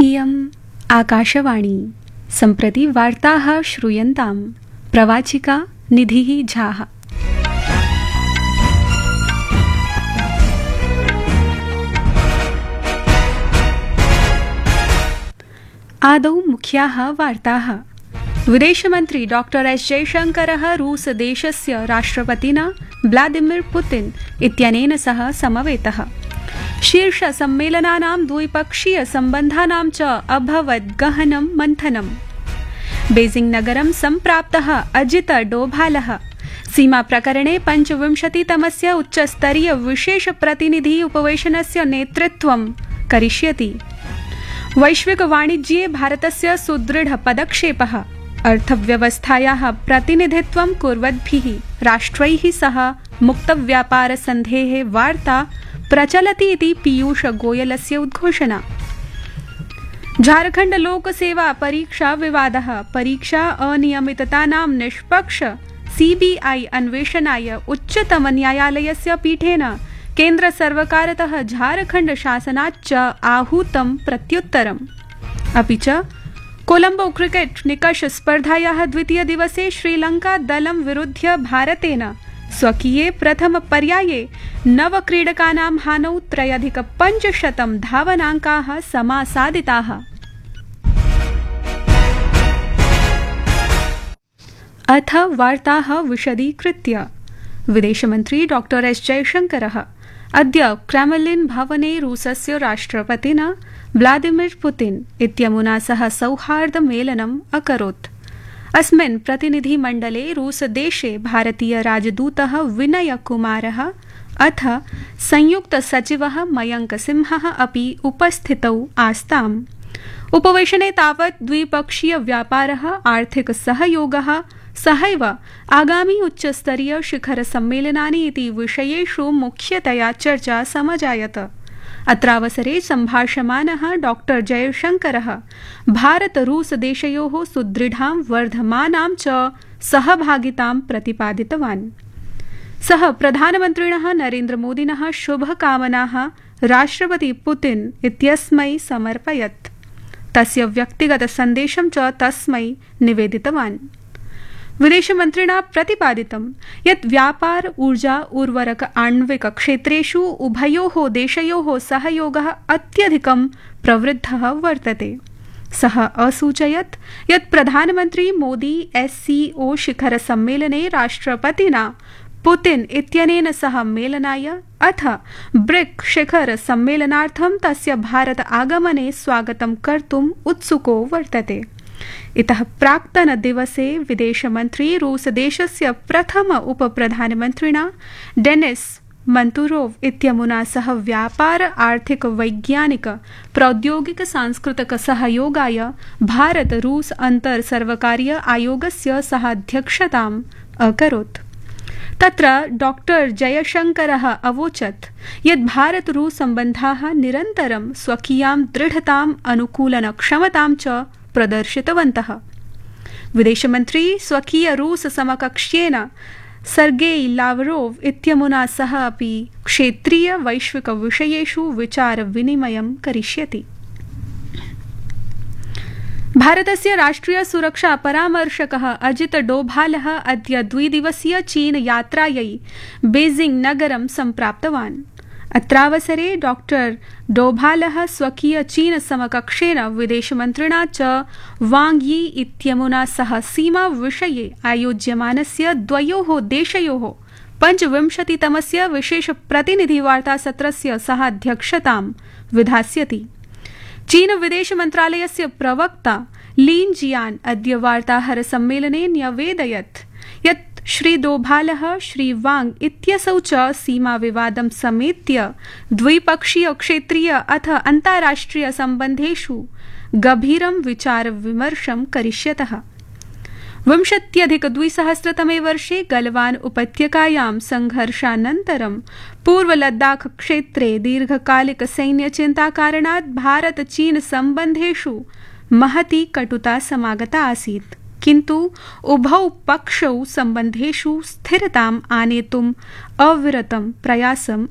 इयम् आकाशवाणी सम्प्रति वार्ताः श्रूयन्ताम् प्रवाचिका निधिः झाः। आदौ मुख्याः वार्ताः। विदेशमन्त्री डॉक्टर एस जयशंकरः रूसदेशस्य राष्ट्रपतिना व्लादिमिर पुतिन इत्यनेन सह समवेतः। शीर्षसम्मेलनानां द्विपक्षीयसम्बन्धानां च अभवत् गहनं मन्थनम्। बेजिंग नगरं सम्प्राप्तः अजित डोभालः सीमाप्रकरणे 25तमस्य उच्चस्तरीय विशेषप्रतिनिधि उपवेशनस्य नेतृत्वं करिष्यति। वैश्विकवाणिज्ये भारतस्य सुदृढपदक्षेपः। अर्थव्यवस्थायाः प्रतिनिधित्वं कुर्वद्भिः राष्ट्रैः सह मुक्तव्यापारसन्धेः वार्ता प्रचलति इति पीयूष गोयलस्य उद्घोषणा। झारखण्ड लोकसेवा परीक्षा विवादः। परीक्षा अनियमिततानां निष्पक्ष सीबीआई अन्वेषणाय उच्चतमन्यायालयस्य पीठेन केन्द्रसर्वकारतः झारखण्ड शासनाच्च आहूतं प्रत्युत्तरम्। अपि च कोलंबो क्रिकेट निकष स्पर्धायाः द्वितीयदिवसे श्रीलंका दलं विरुध्य भारतेन स्वकीये प्रथमपर्याये 9 क्रीडकानां हानौ 3,500 धावनाङ्काः समासादिताः। अथ वार्ताः विशदीकृत्य। विदेशमन्त्री डॉक्टर एस जयशंकरः अद्य क्रेमलिन भवने रूसस्य राष्ट्रपतिना व्लादिमिर पुतिन इत्यमुना सह सौहार्दमेलनम् अकरोत्। अस्मिन् प्रतिनिधिमण्डले रूसदेशे भारतीय राजदूतः विनय कुमारः अथ संयुक्तसचिवः मयंक सिंहः अपि उपस्थितौ आस्ताम्। उपवेशने तावत् द्विपक्षीय व्यापारः, आर्थिक सहयोगः सहैव आगामी उच्चस्तरीय शिखर सम्मेलनानि इति विषयेषु मुख्यतया चर्चा समजायत। अत्रावसरे सम्भाषमानः डॉक्टर जयशंकरः भारत रूस देशयोः सुदृढां वर्धमानां च सहभागितां प्रतिपादितवान्। सः प्रधानमन्त्रिणः नरेन्द्र मोदिनः शुभकामनाः राष्ट्रपति पुतिन इत्यस्मै समर्पयत्। तस्य व्यक्तिगत सन्देशं च तस्मै निवेदितवान्। विदेशमन्त्रिणा प्रतिपादितं यत् व्यापार, ऊर्जा, उर्वरक, आणविक क्षेत्रेषु उभयोः देशयोः सहयोगः अत्यधिकं प्रवृद्धः वर्तते। सः असूचयत् यत् प्रधानमन्त्री मोदी SCO शिखर सम्मेलने राष्ट्रपतिना पुतिन इत्यनेन सह मेलनाय अथ ब्रिक् शिखर सम्मेलनार्थं तस्य भारत आगमने स्वागतं कर्तुम् उत्सुको वर्तते। इतः प्राक्तनदिवसे विदेशमन्त्री रूसदेशस्य प्रथम उपप्रधानमन्त्रिणा डेनिस मन्तुरोव इत्यमुना सह व्यापार, आर्थिक, वैज्ञानिक, प्रौद्योगिक, सांस्कृतिक सहयोगाय भारत रूस अन्तर सर्वकारीय आयोगस्य सहाध्यक्षताम् अकरोत्। तत्र डॉक्टर जयशंकरः अवोचत् यत् भारत रूस सम्बन्धाः निरन्तरं स्वकीयां दृढताम्, अनुकूलन क्षमतां च प्रदर्शितवन्तः। विदेशमन्त्री स्वकीय रूस समकक्ष्येन सर्गेई लावरोव इत्यमुना सह अपि क्षेत्रीय वैश्विक विषयेषु विचार विनिमयं करिष्यति। भारतस्य राष्ट्रिय सुरक्षा परामर्शकः अजित डोभालः अद्य द्विदिवसीय चीन यात्रायै बेजिंग नगरं सम्प्राप्तवान्। अत्रावसरे डॉक्टर डोभालः स्वकीय चीन समकक्षेन विदेशमन्त्रिणा च वांग यी इत्यमुना सह सीमा विषये आयोज्यमानस्य द्वयोः देशयोः 25तमस्य विशेष प्रतिनिधिवार्तासत्रस्य सहाध्यक्षतां विधास्यति। चीन विदेश मन्त्रालयस्य प्रवक्ता लीन जियान अद्य वार्ताहर सम्मेलने न्यवेदयत् यत् श्री डोभालः श्री वांग इत्यसौ च सीमा विवादं समेत्य द्विपक्षीय, क्षेत्रीय अथ अन्ताराष्ट्रिय सम्बन्धेषु गभीरं विचार विमर्शं करिष्यतः। 20-20 वर्षे गलवान उपत्यकायां संघर्षानन्तरं पूर्व लद्दाख क्षेत्रे दीर्घकालिक सैन्यचिन्ता कारणात् भारत चीन सम्बन्धेषु महती कटुता समागता आसीत्। किन्तु उभौ पक्षौ सम्बन्धेषु स्थिरताम् आनेतुम् अविरतं प्रयासम्